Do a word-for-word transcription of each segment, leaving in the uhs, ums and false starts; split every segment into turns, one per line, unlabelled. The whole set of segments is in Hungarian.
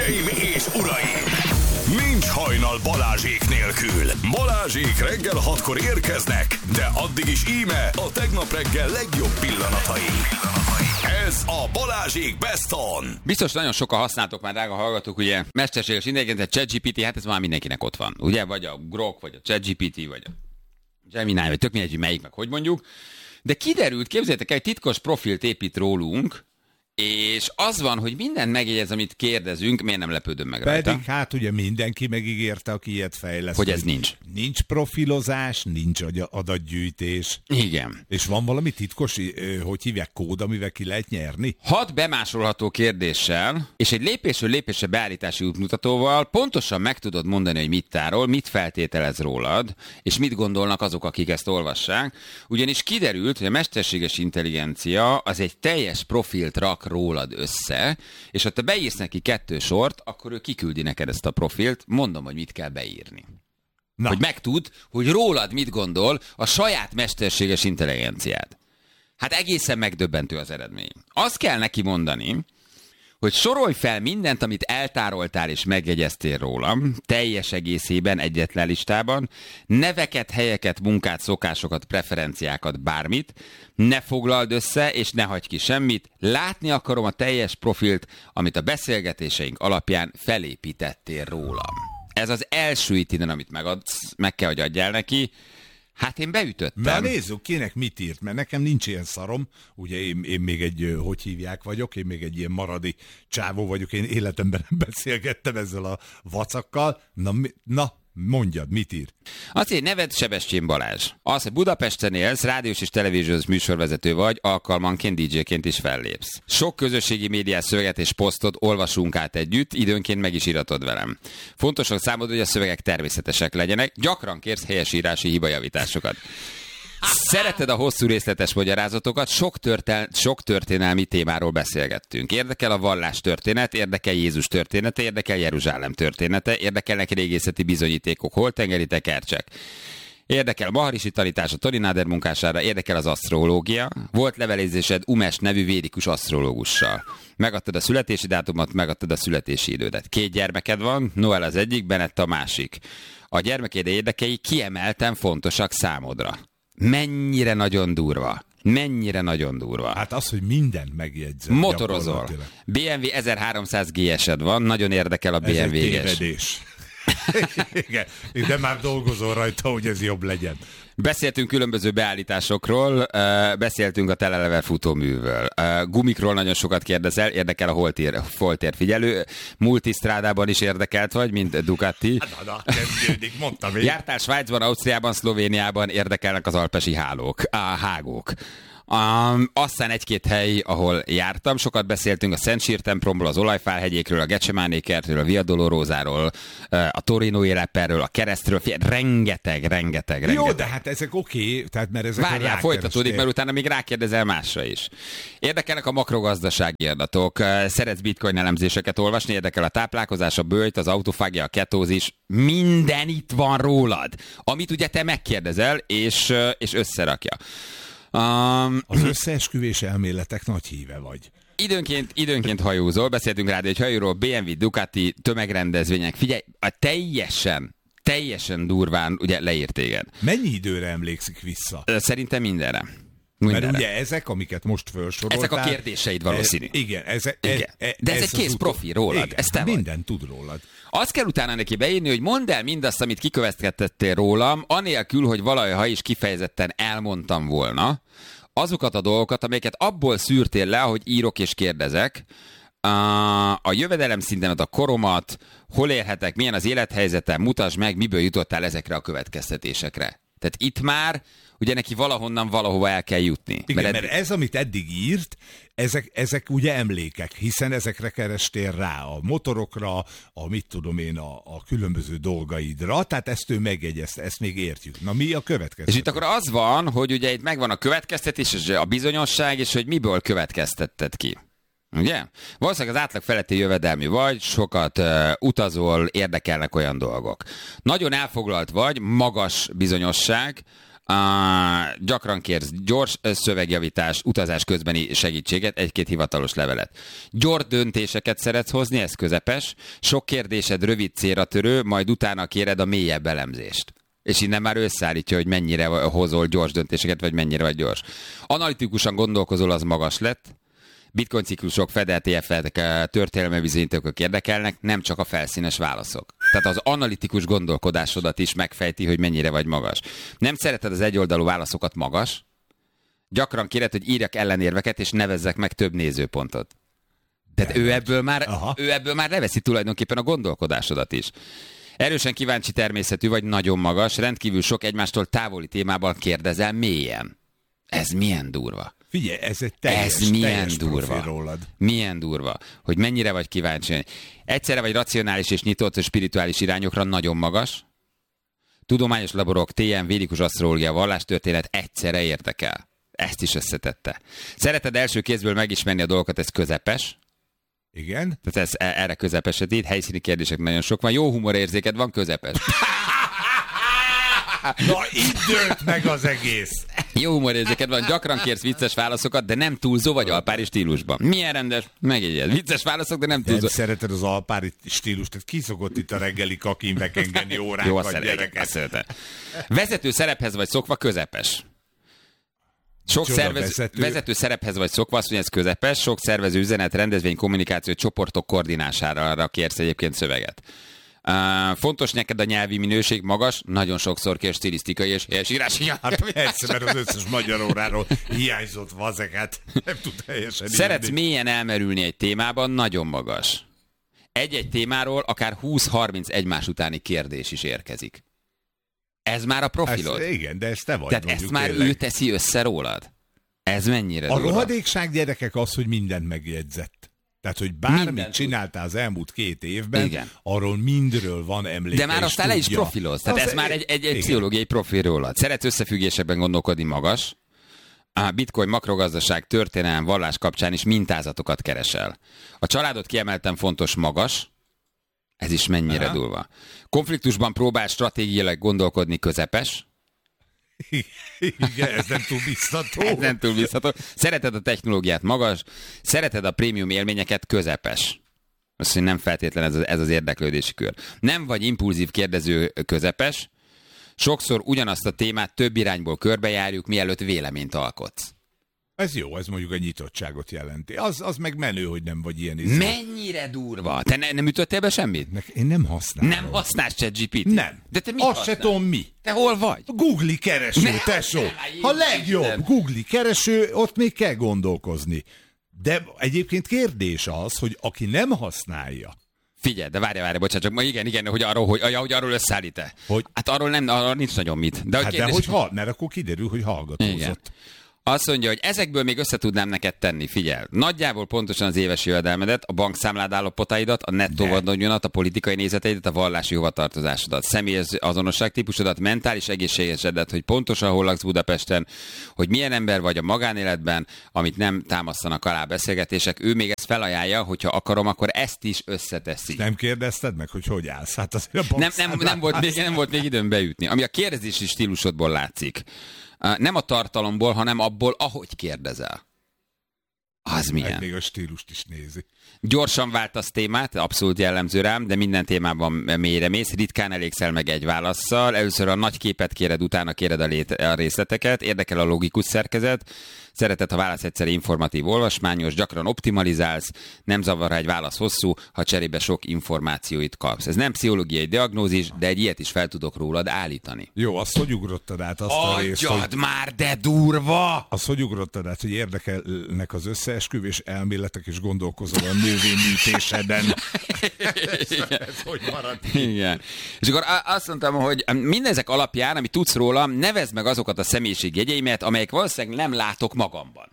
És uraim, nincs hajnal Balázsék nélkül. Balázsék reggel hatkor érkeznek, de addig is íme a tegnap reggel legjobb pillanatai. Ez a Balázsék Best On.
Biztos nagyon sokan használtok már, drága hallgatók, ugye mesterséges intelligencia, ChatGPT, hát ez már mindenkinek ott van. Ugye, vagy a Grok, vagy a ChatGPT, vagy a Gemini, vagy tök mindegy, hogy melyik, meg hogy mondjuk. De kiderült, képzeljétek el, egy titkos profilt épít rólunk, és az van, hogy mindent megjegyez, amit kérdezünk, miért nem lepődöm meg rajta?
Pedig hát ugye mindenki megígérte, aki ilyet fejleszt.
Hogy ez nincs.
Nincs profilozás, nincs adatgyűjtés.
Igen.
És van valami titkos, hogy hívják, kód, amivel ki lehet nyerni?
Hat bemásolható kérdéssel, és egy lépésről lépésre beállítási útmutatóval pontosan meg tudod mondani, hogy mit tárol, mit feltételez rólad, és mit gondolnak azok, akik ezt olvassák. Ugyanis kiderült, hogy a mesterséges intelligencia az egy teljes profilt rak rólad össze, és ha te beírsz neki kettő sort, akkor ő kiküldi neked ezt a profilt, mondom, hogy mit kell beírni. Na. Hogy megtud, hogy rólad mit gondol a saját mesterséges intelligenciád. Hát egészen megdöbbentő az eredmény. Azt kell neki mondani, hogy sorolj fel mindent, amit eltároltál és megjegyeztél rólam, teljes egészében, egyetlen listában, neveket, helyeket, munkát, szokásokat, preferenciákat, bármit, ne foglald össze, és ne hagyj ki semmit, látni akarom a teljes profilt, amit a beszélgetéseink alapján felépítettél rólam. Ez az első itinen, amit megadsz, meg kell, hogy adjál neki. Hát én beütöttem.
Mert nézzük, kinek mit írt, mert nekem nincs ilyen szarom. Ugye én, én még egy, hogy hívják vagyok, én még egy ilyen maradi csávó vagyok, én életemben nem beszélgettem ezzel a vacakkal. Na, na mondjad, mit ír?
Azért neved Sebestyén Balázs. Az, hogy Budapesten élsz, rádiós és televíziós műsorvezető vagy, alkalmanként dé dzséként is fellépsz. Sok közösségi médiás szöveget és posztot olvasunk át együtt, időnként meg is iratod velem. Fontos számodra, hogy a szövegek természetesek legyenek, gyakran kérsz helyesírási hibajavításokat. Szereted a hosszú részletes magyarázatokat, sok, történ- sok történelmi témáról beszélgettünk. Érdekel a vallás történet, érdekel Jézus története, érdekel Jeruzsálem története, érdekelnek régészeti bizonyítékok, holtengeri tekercsek. Érdekel a Maharishi tanítás a Tony Nader munkására, érdekel az asztrológia. Volt levelezésed Umes nevű védikus asztrológussal. Megadtad a születési dátumot, megadtad a születési idődet. Két gyermeked van, Noel az egyik, Bennett a másik. A gyermekéd érdekei kiemelten fontosak számodra. Mennyire nagyon durva. Mennyire nagyon durva.
Hát az, hogy mindent megjegyzem.
Motorozol. bé em vé ezerháromszáz gé es-ed van, nagyon érdekel a bé em vé-es.
Ez egy tévedés. Igen, de már dolgozol rajta, hogy ez jobb legyen.
Beszéltünk különböző beállításokról, beszéltünk a telelevel futóművől. Gumikról nagyon sokat kérdezel, érdekel a holtér, holtér figyelő. Multistrádában is érdekelt vagy, mint Ducati.
Na, na, kezdődik, mondtam én.
Jártál Svájcban, Ausztriában, Szlovéniában, érdekelnek az alpesi hálók, a hágók. Um, aztán egy-két hely, ahol jártam, sokat beszéltünk a Szent Sír templomról, az Olajfálhegyékről, a Gecsemáné kertről, a Via Dolorosáról, a Torinói Leperről, a Keresztről, Fie, rengeteg, rengeteg, rengeteg.
Jó, de hát ezek oké, okay, tehát mert ezek
Várjál, folytatódik, mert utána még rákérdezel másra is. Érdekelnek a makrogazdasági adatok, szeretsz bitcoin elemzéseket olvasni, érdekel a táplálkozás, a böjt, az autofágia, a ketózis, minden itt van rólad, amit ugye te megkérdezel, és, és összerakja. Um,
az összeesküvés elméletek nagy híve vagy.
Időnként, időnként hajózol, beszéltünk rád egy hajóról, bé em vé, Ducati, tömegrendezvények. Figyelj, a teljesen, teljesen durván ugye leírt téged.
Mennyi időre emlékszik vissza?
Szerintem mindenre. mindenre.
Mert ugye ezek, amiket most felsoroltál...
Ezek a kérdéseid valószínű.
E, igen, ez, e,
igen.
E,
de ez, ez egy kész profi rólad,
igen,
ez te vagy.
Minden tud rólad.
Azt kell utána neki beírni, hogy mondd el mindazt, amit kikövetkeztettél rólam, anélkül, hogy valaha is kifejezetten elmondtam volna, azokat a dolgokat, amelyeket abból szűrtél le, ahogy írok és kérdezek, a jövedelem szintemet, a koromat, hol élhetek, milyen az élethelyzetem, mutasd meg, miből jutottál ezekre a következtetésekre. Tehát itt már ugye neki valahonnan valahova el kell jutni.
Igen, mert,
mert
eddig... ez, amit eddig írt, ezek, ezek ugye emlékek, hiszen ezekre kerestél rá, a motorokra, a mit tudom én, a, a különböző dolgaidra, tehát ezt ő megjegyezte, ezt még értjük. Na mi a következtetés?
És itt akkor az van, hogy ugye itt megvan a következtetés, a bizonyosság, és hogy miből következtetted ki. Ugye? Valószínűleg az átlag feletti jövedelmű vagy, sokat uh, utazol, érdekelnek olyan dolgok. Nagyon elfoglalt vagy, magas bizonyosság, Uh, gyakran kérsz gyors szövegjavítást, utazás közbeni segítséget, egy-két hivatalos levelet. Gyors döntéseket szeretsz hozni, ez közepes. Sok kérdésed rövid célra törő, majd utána kéred a mélyebb elemzést. És innen már összeállítja, hogy mennyire hozol gyors döntéseket, vagy mennyire vagy gyors. Analitikusan gondolkozol, az magas lett. Bitcoin ciklusok, Fed E T F-ek, történelmi bizonyítékok érdekelnek, nem csak a felszínes válaszok. Tehát az analitikus gondolkodásodat is megfejti, hogy mennyire vagy magas. Nem szereted az egyoldalú válaszokat, magas. Gyakran kéred, hogy írjak ellenérveket, és nevezzek meg több nézőpontot. Tehát ő ebből, már, ő ebből már leveszi tulajdonképpen a gondolkodásodat is. Erősen kíváncsi természetű vagy, nagyon magas, rendkívül sok egymástól távoli témában kérdezel mélyen. Ez milyen durva.
Figyelj, ez egy teljes,
ez milyen
teljes
durva.
Rólad.
Milyen durva, hogy mennyire vagy kíváncsi. Egyszerre vagy racionális és nyitott és spirituális irányokra, nagyon magas. Tudományos laborok, té em, védikus asztrológia, vallástörténet egyszerre érdekel. Ezt is összetette. Szereted első kézből megismerni a dolgokat, ez közepes.
Igen.
Tehát ez erre közepesedít, helyszíni kérdések nagyon sok van. Jó humorérzéked van, közepes.
Na, itt dőlt meg az egész.
Jó humorérzéked van, gyakran kérsz vicces válaszokat, de nem túlzó vagy alpári stílusban. Milyen rendes? Megjegyed. Vicces válaszok, de nem túlzó.
Nem szereted az alpári stílust, tehát ki szokott itt a reggeli kakin bekengeni órákat, gyereket.
Vezető szerephez vagy szokva, közepes. Sok szervez, vezető. vezető szerephez vagy szokva, azt mondja, ez közepes, sok szervező üzenet, rendezvény, kommunikáció, csoportok koordinására kérsz egyébként szöveget. Uh, fontos neked a nyelvi minőség, magas, nagyon sokszor kér stilisztikai és helyesírási.
Hát persze, mert az összes magyar óráról hiányzott vazeket. Nem tud helyesen
Szeretsz
írni.
mélyen elmerülni egy témában, nagyon magas. Egy-egy témáról akár húsz-harminc egymás utáni kérdés is érkezik. Ez már a profilod.
Ez, igen, de ez te vagy.
Tehát ezt már tényleg. Ő teszi össze rólad. Ez mennyire
A
durva?
rohadékság, gyerekek, az, hogy mindent megjegyzett. Tehát, hogy bármit mindent csináltál az elmúlt két évben, igen. Arról mindről van emléke.
De már aztán le is profiloz. Tehát az ez e... már egy, egy, egy pszichológiai profil rólad. Szeretsz összefüggésekben gondolkodni, magas. A bitcoin, makrogazdaság, történelem, vallás kapcsán is mintázatokat keresel. A családot kiemelten fontos, magas. Ez is mennyire Aha. durva. Konfliktusban próbál stratégiailag gondolkodni, közepes.
Igen, ez nem túl biztató.
Ez nem túl biztató. Szereted a technológiát, magas. Szereted a prémium élményeket, közepes. Azt mondja, nem feltétlen ez az, ez az érdeklődési kör. Nem vagy impulzív kérdező, közepes. Sokszor ugyanazt a témát több irányból körbejárjuk, mielőtt véleményt alkotsz.
Ez jó, ez mondjuk a nyitottságot jelenti. Az, az meg menő, hogy nem vagy ilyen izé.
Mennyire durva? Te ne, nem ütöttél be semmit?
Ne, én nem használom.
Nem használsz ChatGPT?
Nem.
De te mit
Azt
használ?
se tudom mi.
Te hol vagy?
Google kereső,
ne,
tesó.
ne,
A legjobb Google kereső, ott még kell gondolkozni. De egyébként kérdés az, hogy aki nem használja.
Figyelj, de várj, várj, bocsánat, csak ma igen, igen, hogy arról, hogy, ja, hogy arról összeállít-e. Hogy? Hát arról nem, arról nincs nagyon mit. De,
hát
kérdés,
de hogy hall, mert akkor kiderül, hogy hallgatózott.
Igen. Azt mondja, hogy ezekből még össze tudnám neked tenni, figyelj. Nagyjából pontosan az éves jövedelmedet, a bankszámlád állapotaidat, a nettó vagyonodat, a politikai nézeteidet, a vallási hovatartozásodat, személyes azonosságtípusodat, mentális egészségesedet, hogy pontosan hol laksz Budapesten, hogy milyen ember vagy a magánéletben, amit nem támasztanak alá beszélgetések. Ő még ezt felajánlja, hogyha akarom, akkor ezt is összeteszi.
Nem kérdezted meg, hogy hogy állsz? Hát azért a
nem, nem, nem, volt még, nem volt még időm beütni. Ami a kérdezési stílusodból látszik. Nem a tartalomból, hanem abból, ahogy kérdezel. Az milyen?
Még a stílust is nézi.
Gyorsan váltasz témát, abszolút jellemző rám, de minden témában mélyre mész, ritkán elégszel meg egy válasszal, először a nagy képet kéred, utána kéred a, lét, a részleteket, érdekel a logikus szerkezet, szereted, ha válasz egyszerű, informatív, olvasmányos, gyakran optimalizálsz, nem zavar, ha egy válasz hosszú, ha cserébe sok információit kapsz. Ez nem pszichológiai diagnózis, de egy ilyet is fel tudok rólad állítani.
Jó, azt hogy ugrottad át azt a részt,
hogy... már, de durva!
Azt hogy ugrottad át, hogy érdekelnek az összeesküvés elméletek, és gondolkozol a növényműtéseden.
Igen.
Ez hogy maradt?
Igen. És akkor azt mondtam, hogy mindezek alapján, amit tudsz rólam, nevezd meg azokat a személyiségjegyeimet, amelyek valószínűleg nem látok magamban.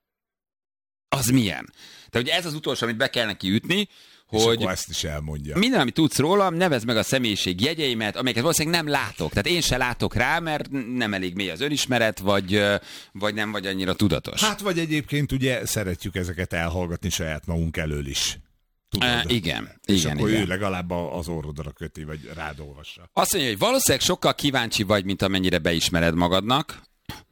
Az milyen? Tehát ugye ez az utolsó, amit be kell neki ütni, hogy
ezt is elmondja.
Minden, amit tudsz rólam, nevezd meg a személyiség jegyeimet, amelyeket valószínűleg nem látok. Tehát én se látok rá, mert nem elég mély az önismeret, vagy, vagy nem vagy annyira tudatos.
Hát vagy egyébként ugye szeretjük ezeket elhallgatni saját magunk elől is. tudod.
Uh, igen,
és
igen,
akkor
igen.
ő legalább az orrodra köti, vagy rád olvassa.
Azt mondja, hogy valószínűleg sokkal kíváncsi vagy, mint amennyire beismered magadnak.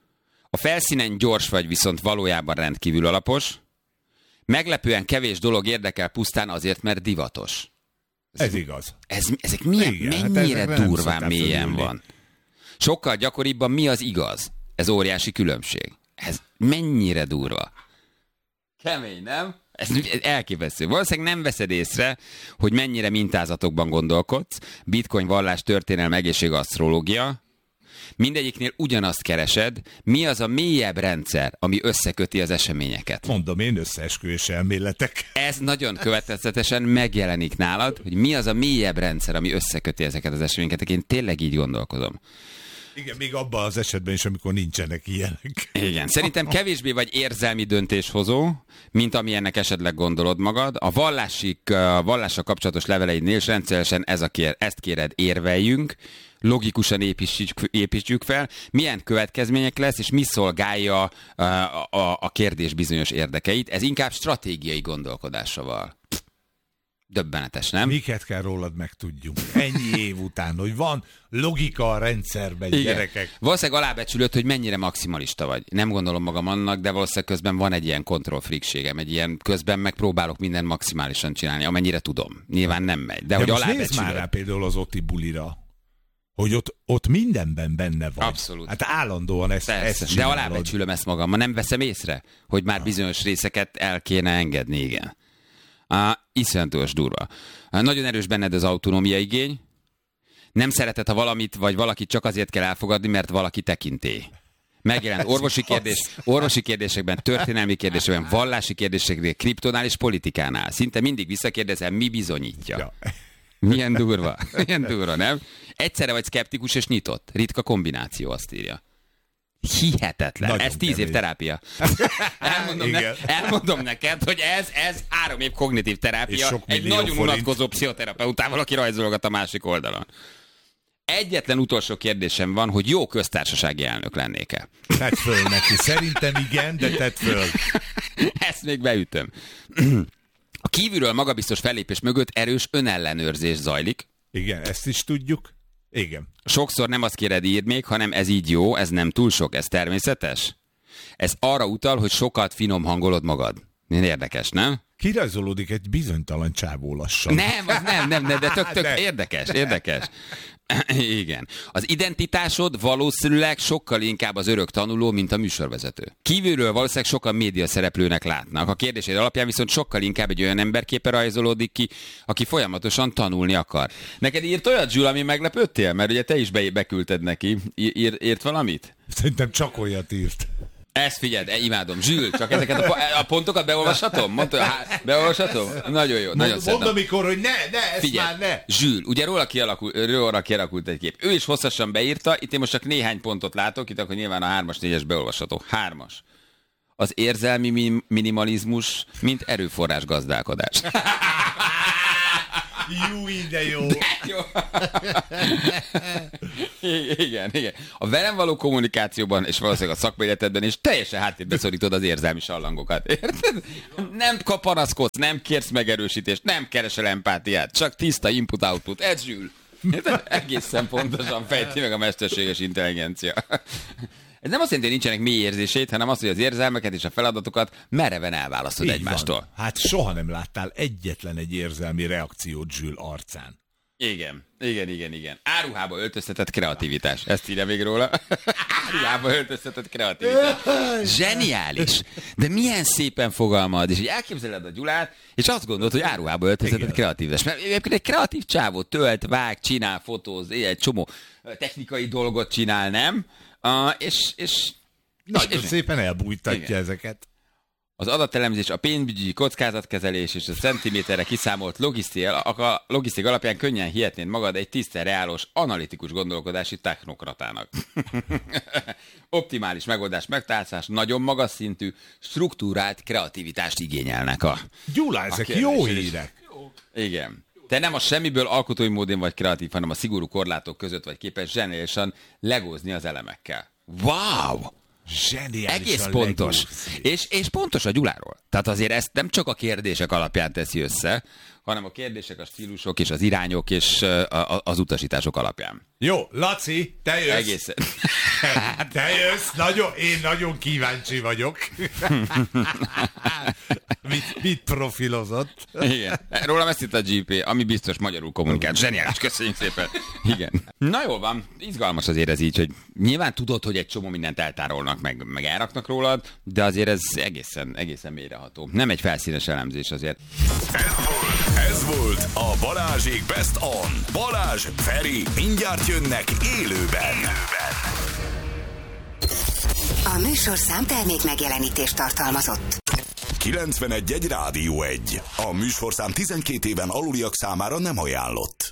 A felszínen gyors vagy, viszont valójában rendkívül alapos. Meglepően kevés dolog érdekel pusztán azért, mert divatos.
Ez, ez igaz.
Ez, ezek milyen,
Igen,
mennyire
hát
durván mélyen van. Sokkal gyakoribban mi az igaz? Ez óriási különbség. Ez mennyire durva. Kemény, nem? Ez, ez elképesztő. Valószínűleg nem veszed észre, hogy mennyire mintázatokban gondolkodsz. Bitcoin, vallás, történelem, egészség, asztrológia. Mindegyiknél ugyanazt keresed, mi az a mélyebb rendszer, ami összeköti az eseményeket.
Mondom én, összeesküvés elméletek.
Ez nagyon következetesen megjelenik nálad, hogy mi az a mélyebb rendszer, ami összeköti ezeket az eseményeket. Én tényleg így gondolkozom.
Igen, még abban az esetben is, amikor nincsenek ilyenek.
Igen, szerintem kevésbé vagy érzelmi döntéshozó, mint amilyennek esetleg gondolod magad. A vallásik, a vallással kapcsolatos leveleidnél is rendszeresen ez a kér, ezt kéred, érveljünk, logikusan építsük, építsük fel, milyen következmények lesz, és mi szolgálja a, a, a kérdés bizonyos érdekeit. Ez inkább stratégiai gondolkodással. Döbbenetes, nem?
Miket kell rólad megtudjunk? Ennyi év után, hogy van logika a rendszerben,
igen.
Gyerekek.
Valószínűleg alábecsülöd, hogy mennyire maximalista vagy. Nem gondolom magam annak, de valószínűleg közben van egy ilyen kontrollfrikségem, egy ilyen közben megpróbálok mindent maximálisan csinálni, amennyire tudom. Nyilván nem megy. De,
de
hogy
most
alábecsülöd.
nézd már rá például az Oti bulira, hogy ott, ott mindenben benne vagy.
Abszolút.
Hát állandóan ezt,
Persze,
ezt
de
csinálod.
alábecsülöm ezt magam. Ma nem veszem észre, hogy már bizonyos részeket el kéne engedni, igen. Uh, iszonyatos durva. Uh, nagyon erős benned az autonómia igény. Nem szereted, ha valamit vagy valakit csak azért kell elfogadni, mert valaki tekintély. Megjelent orvosi, kérdés, orvosi kérdésekben, történelmi kérdésekben, vallási kérdésekben, kriptonál és politikánál. Szinte mindig visszakérdezel, mi bizonyítja.
Ja.
Milyen durva. Milyen durva, nem? Egyszerre vagy szkeptikus és nyitott. Ritka kombináció, azt írja. Hihetetlen.
Nagyon
ez tíz
kemény.
év terápia. elmondom, ne, elmondom neked, hogy ez, ez három év kognitív terápia egy nagyon
forint.
unatkozó pszichoterapeutával, aki rajzolgat a másik oldalon. Egyetlen utolsó kérdésem van, hogy jó köztársasági elnök lennék-e?
Tedd föl neki. Szerintem igen, de tedd föl.
Ezt még beütöm. A kívülről magabiztos fellépés mögött erős önellenőrzés zajlik.
Igen, ezt is tudjuk. Igen.
Sokszor nem azt kéred, írd még, hanem ez így jó, ez nem túl sok, ez természetes? Ez arra utal, hogy sokat finom hangolod magad. Érdekes, nem?
Kirajzolódik egy bizonytalan csávó lassan.
Nem, az nem, nem, nem, de tök, tök
De.
érdekes, érdekes. Igen. Az identitásod valószínűleg sokkal inkább az örök tanuló, mint a műsorvezető. Kívülről valószínűleg sokan média szereplőnek látnak. A kérdéséd alapján viszont sokkal inkább egy olyan emberképe rajzolódik ki, aki folyamatosan tanulni akar. Neked írt olyat, Zsül, ami meglepődtél? Mert ugye te is be- beküldted neki. Ír, írt valamit?
Szerintem csak olyat írt.
Ezt figyeld, imádom. Zsül, csak ezeket a, po- a pontokat beolvashatom? Mondta, há, beolvashatom? Nagyon jó, nagyon
Mond,
szeretem.
mondd, amikor, hogy ne, ne, ezt
Figyelj,
már ne.
Zsül, ugye róla kialakult, róla kialakult egy kép. Ő is hosszasan beírta, itt én most csak néhány pontot látok, itt akkor nyilván a hármas, négyes beolvasható. Hármas. Az érzelmi min- minimalizmus, mint erőforrás gazdálkodás.
Jó, de jó.
Jó. igen, igen. A velem való kommunikációban, és valószínűleg a szakmai életedben is teljesen háttérbe szorítod az érzelmi sallangokat. Érted? Nem panaszkodsz, nem kérsz megerősítést, nem keresel empátiát, csak tiszta input-output. Ez Zsül. Egészen pontosan fejti meg a mesterséges intelligencia. Ez nem azt jelenti, hogy nincsenek mély érzését, hanem azt, hogy az érzelmeket és a feladatokat mereven elválasztod
Így
egymástól.
van. Hát soha nem láttál egyetlen egy érzelmi reakciót Zsül arcán.
Igen, igen, igen, igen. Áruhába öltöztetett kreativitás. Ezt írja még róla. Áruhába öltöztetett kreativitás. Zseniális. De milyen szépen fogalmad, és így elképzeled a Gyulát, és azt gondolod, hogy áruhába öltöztetett kreativitás. Mert egyébként egy kreatív csávó tölt, vág, csinál, fotóz, egy csomó technikai dolgot csinál, nem? Uh, és, és,
Nagyon
és, és
szépen elbújtatja
igen.
ezeket.
Az adatelemzés, a pénzügyi kockázatkezelés és a centiméterre kiszámolt logisztika, logisztik alapján könnyen hihetnéd magad egy tisztán reálos, analitikus gondolkodási technokratának. Optimális megoldás megtálcás, nagyon magas szintű, struktúrált kreativitást igényelnek a...
Gyula, ezek
a
jó
kérdés.
hírek.
Igen. Te nem a semmiből alkotói módon vagy kreatív, hanem a szigorú korlátok között vagy képes zseniálisan legózni az elemekkel. Wow!
Zseniális.
Egész pontos. És, és pontos a Gyuláról. Tehát azért ezt nem csak a kérdések alapján teszi össze, hanem a kérdések, a stílusok és az irányok és a, a, az utasítások alapján.
Jó, Laci, te jössz.
Egészen.
Te jössz, nagyon, én nagyon kíváncsi vagyok. mit, mit profilozott?
Igen. Rólam ezt itt a gé pé, ami biztos magyarul kommunikált. Zseniális, köszönjük szépen. Igen. Na jól van, izgalmas azért ez így, hogy nyilván tudod, hogy egy csomó mindent eltárolnak, meg, meg elraknak rólad, de azért ez egészen, egészen mélyreható. Nem egy felszínes elemzés azért.
Ez volt, ez volt a Balázsék Best On. Balázs, Feri, mindjárt jönnek élőben. élőben.
A műsorszám termék megjelenítést tartalmazott.
kilencvenegy egy Rádió egy. A műsorszám tizenkét éven aluliak számára nem ajánlott.